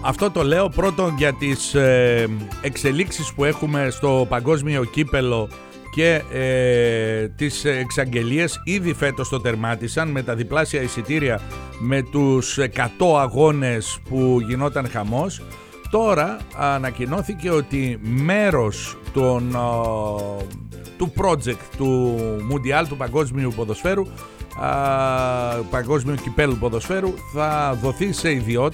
Αυτό το λέω πρώτον για τις εξελίξεις που έχουμε στο παγκόσμιο κύπελο και τις εξαγγελίες. Ήδη φέτος το τερμάτισαν με τα διπλάσια εισιτήρια, με τους 100 αγώνες που γινόταν χαμός. Τώρα ανακοινώθηκε ότι μέρος του project του Μουντιάλ, του παγκόσμιου ποδοσφαίρου, παγκόσμιου κυπέλου ποδοσφαίρου, θα δοθεί σε ιδιώτες.